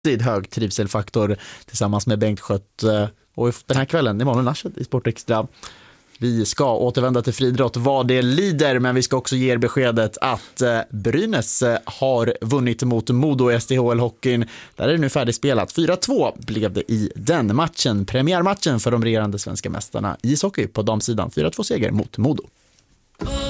hög trivselfaktor tillsammans med Bengt Skött. Och den här kvällen, Emanuel Laschet i Sportextra. Vi ska återvända till friidrott vad det lider, men vi ska också ge er beskedet att Brynäs har vunnit mot Modo i SDHL-hockeyn. Där är det nu färdigspelat. 4-2 blev det i den matchen. Premiärmatchen för de regerande svenska mästarna i ishockey på damsidan. 4-2 seger mot Modo.